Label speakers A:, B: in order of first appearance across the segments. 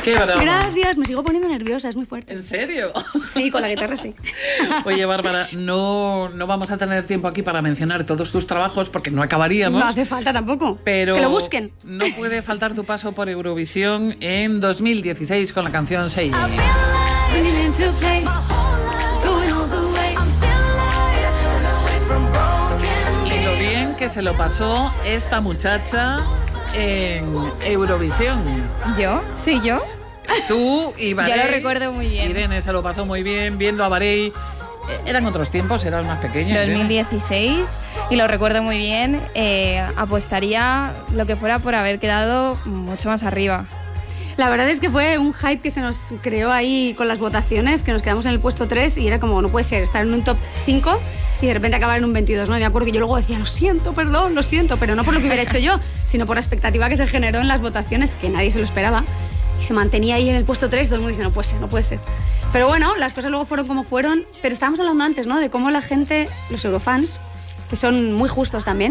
A: Qué bravo.
B: Gracias, me sigo poniendo nerviosa, es muy fuerte.
A: ¿En serio?
B: Sí, con la guitarra sí.
A: Oye, Bárbara, no vamos a tener tiempo aquí para mencionar todos tus trabajos porque no acabaríamos.
B: No hace falta tampoco.
A: Pero
B: que lo busquen.
A: No puede faltar tu paso por Eurovisión en 2016 con la canción Say Yeah. Y lo bien que se lo pasó esta muchacha en Eurovisión.
C: ¿Yo? ¿Sí, yo?
A: Tú y Varey.
C: Yo lo recuerdo muy bien.
A: Irene se lo pasó muy bien viendo a Varey. Eran otros tiempos, eras más pequeña.
C: 2016 y lo recuerdo muy bien. Apostaría lo que fuera por haber quedado mucho más arriba.
B: La verdad es que fue un hype que se nos creó ahí con las votaciones, que nos quedamos en el puesto 3 y era como, no puede ser, estar en un top 5 y de repente acabar en un 22, ¿no? Me acuerdo que yo luego decía, lo siento, pero no por lo que hubiera hecho yo, sino por la expectativa que se generó en las votaciones, que nadie se lo esperaba. Y se mantenía ahí en el puesto 3 y todo el mundo dice, no puede ser. Pero bueno, las cosas luego fueron como fueron, pero estábamos hablando antes, ¿no? De cómo la gente, los eurofans, que son muy justos también,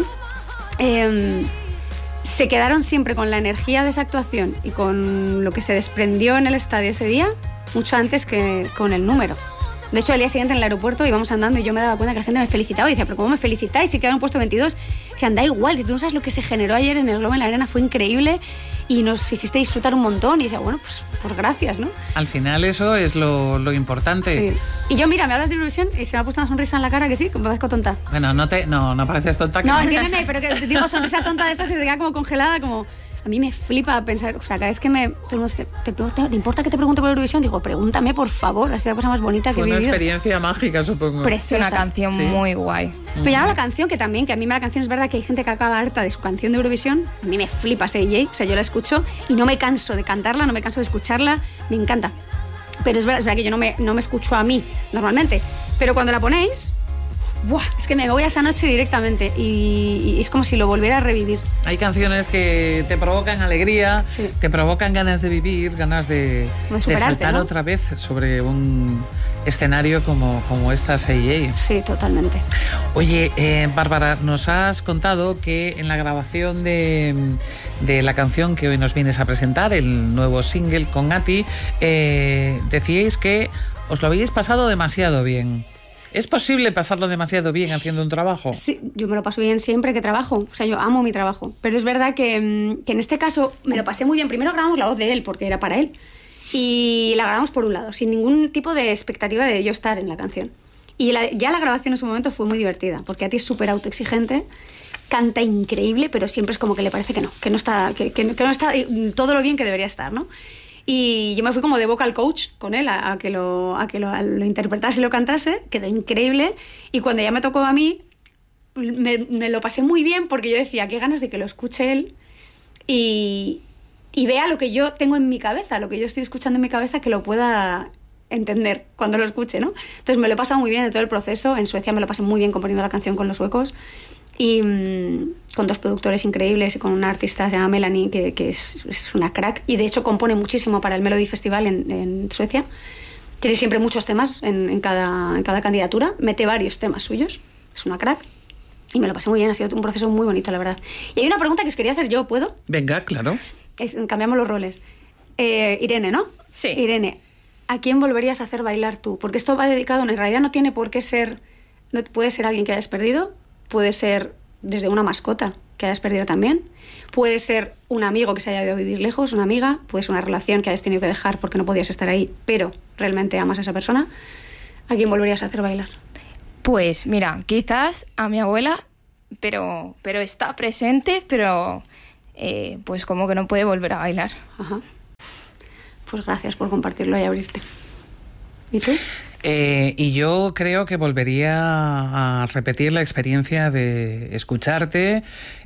B: se quedaron siempre con la energía de esa actuación y con lo que se desprendió en el estadio ese día, mucho antes que con el número. De hecho, al día siguiente en el aeropuerto íbamos andando y yo me daba cuenta que la gente me felicitaba y decía, ¿pero cómo me felicitáis si quedaron puesto 22? Decían, da igual, tú no sabes lo que se generó ayer en el Globo, en la Arena, fue increíble y nos hiciste disfrutar un montón. Y decía, bueno, pues gracias, ¿no?
A: Al final eso es lo importante.
B: Sí. Y yo, mira, me hablas de Eurovisión y se me ha puesto una sonrisa en la cara que sí, que me parezco tonta.
A: Bueno, no pareces tonta.
B: No, entiéndeme, pero que te digo sonrisa tonta de estas que te queda como congelada, como... A mí me flipa pensar, o sea, cada vez que ¿te importa que te pregunte por Eurovisión? Digo, pregúntame, por favor, es la cosa más bonita que he vivido.
A: Fue una experiencia mágica, supongo.
B: Preciosa.
C: Es una canción muy guay.
B: Pero ya la canción, que también, que a mí la canción es verdad que hay gente que acaba harta de su canción de Eurovisión. A mí me flipa Say Yeah, o sea, yo la escucho y no me canso de cantarla, no me canso de escucharla, me encanta. Pero es verdad que yo no me escucho a mí normalmente. Pero cuando la ponéis... ¡buah! Es que me voy a esa noche directamente y es como si lo volviera a revivir.
A: Hay canciones que te provocan alegría,
B: sí,
A: te provocan ganas de vivir, ganas de saltar, ¿no?, otra vez sobre un escenario como esta Say Yeah.
B: Sí, totalmente.
A: Oye, Bárbara, nos has contado que en la grabación de la canción que hoy nos vienes a presentar, el nuevo single con Ati, decíais que os lo habéis pasado demasiado bien. ¿Es posible pasarlo demasiado bien haciendo un trabajo?
B: Sí, yo me lo paso bien siempre que trabajo. O sea, yo amo mi trabajo. Pero es verdad que en este caso me lo pasé muy bien. Primero grabamos la voz de él, porque era para él. Y la grabamos por un lado, sin ningún tipo de expectativa de yo estar en la canción. Y ya la grabación en su momento fue muy divertida, porque Ati es súper autoexigente, canta increíble, pero siempre es como que le parece que no está todo lo bien que debería estar, ¿no? Y yo me fui como de vocal coach con él a que lo interpretase y lo cantase, quedó increíble. Y cuando ya me tocó a mí, me lo pasé muy bien porque yo decía, qué ganas de que lo escuche él y vea lo que yo tengo en mi cabeza, lo que yo estoy escuchando en mi cabeza, que lo pueda entender cuando lo escuche, ¿no? Entonces me lo he pasado muy bien en todo el proceso. En Suecia me lo pasé muy bien componiendo la canción con los suecos. Y con dos productores increíbles y con una artista, se llama Melanie, que es una crack, y de hecho compone muchísimo para el Melody Festival en Suecia. Tiene siempre muchos temas en cada candidatura, mete varios temas suyos, es una crack, y me lo pasé muy bien, ha sido un proceso muy bonito, la verdad. Y hay una pregunta que os quería hacer yo, ¿puedo?
A: Venga, claro.
B: Cambiamos los roles. Irene, ¿no?
C: Sí.
B: Irene, ¿a quién volverías a hacer bailar tú? Porque esto va dedicado, en realidad no tiene por qué ser, no puede ser alguien que hayas perdido, puede ser desde una mascota que hayas perdido también, puede ser un amigo que se haya ido a vivir lejos, una amiga, puede ser una relación que hayas tenido que dejar porque no podías estar ahí, pero realmente amas a esa persona. ¿A quién volverías a hacer bailar?
C: Pues mira, quizás a mi abuela, pero está presente, pero pues como que no puede volver a bailar.
B: Ajá. Pues gracias por compartirlo y abrirte. ¿Y tú?
A: Y yo creo que volvería a repetir la experiencia de escucharte.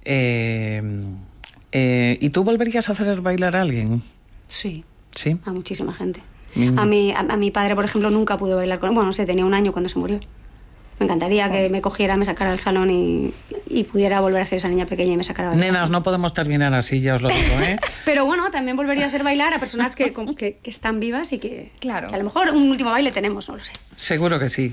A: ¿Y tú volverías a hacer bailar a alguien?
B: Sí.
A: ¿Sí?
B: A muchísima gente. A mi padre, por ejemplo, nunca pude bailar con él. Bueno, no sé, tenía 1 año cuando se murió. Me encantaría que me cogiera, me sacara del salón y pudiera volver a ser esa niña pequeña y me sacara bailar.
A: Nenas, no podemos terminar así, ya os lo digo, ¿eh?
B: Pero bueno, también volvería a hacer bailar a personas que están vivas y
C: claro,
B: que a lo mejor un último baile tenemos, no lo sé.
A: Seguro que sí.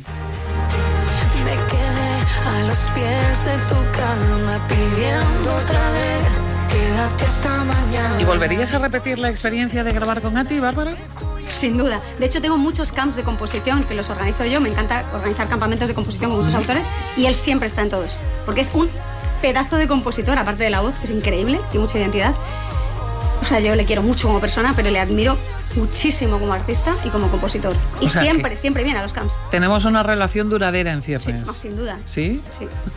D: Me quedé a los pies de tu cama pidiendo otra vez que Quédate hasta mañana.
A: ¿Y volverías a repetir la experiencia de grabar con Ati, Bárbara?
B: Sin duda. De hecho, tengo muchos camps de composición que los organizo yo. Me encanta organizar campamentos de composición con muchos autores y él siempre está en todos. Porque es un pedazo de compositor, aparte de la voz, que es increíble, tiene mucha identidad. O sea, yo le quiero mucho como persona, pero le admiro muchísimo como artista y como compositor. Y siempre viene a los camps.
A: Tenemos una relación duradera en ciernes.
B: Sí, sin duda.
A: ¿Sí?
B: Sí.